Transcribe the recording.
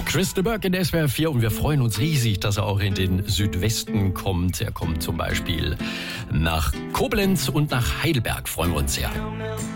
Chris de Burgh in SWR 4 und wir freuen uns riesig, dass er auch in den Südwesten kommt. Er kommt zum Beispiel nach Koblenz und nach Heidelberg. Freuen wir uns sehr.